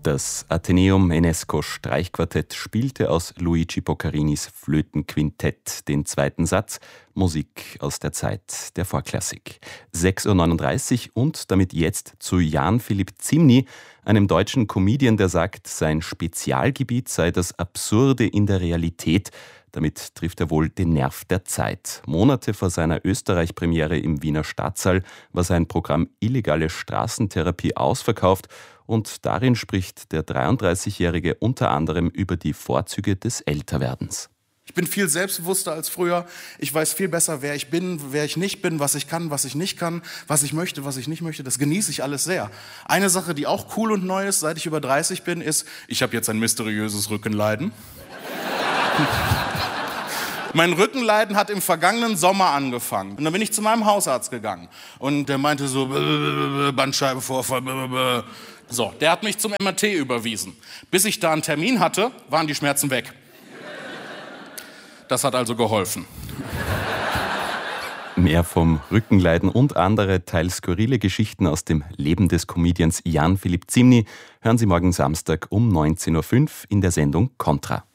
Das Atheneum Enesco Streichquartett spielte aus Luigi Boccarinis Flötenquintett den zweiten Satz, Musik aus der Zeit der Vorklassik. 6:39 Uhr und damit jetzt zu Jan Philipp Zimny, einem deutschen Comedian, der sagt, sein Spezialgebiet sei das Absurde in der Realität. Damit trifft er wohl den Nerv der Zeit. Monate vor seiner Österreich-Premiere im Wiener Stadtsaal war sein Programm Illegale Straßentherapie ausverkauft und darin spricht der 33-Jährige unter anderem über die Vorzüge des Älterwerdens. Ich bin viel selbstbewusster als früher. Ich weiß viel besser, wer ich bin, wer ich nicht bin, was ich kann, was ich nicht kann, was ich möchte, was ich nicht möchte. Das genieße ich alles sehr. Eine Sache, die auch cool und neu ist, seit ich über 30 bin, ist, ich habe jetzt ein mysteriöses Rückenleiden. Mein Rückenleiden hat im vergangenen Sommer angefangen. Und dann bin ich zu meinem Hausarzt gegangen. Und der meinte so, Bandscheibenvorfall. So, der hat mich zum MRT überwiesen. Bis ich da einen Termin hatte, waren die Schmerzen weg. Das hat also geholfen. Mehr vom Rückenleiden und andere teils skurrile Geschichten aus dem Leben des Comedians Jan Philipp Zimny hören Sie morgen Samstag um 19:05 Uhr in der Sendung Contra.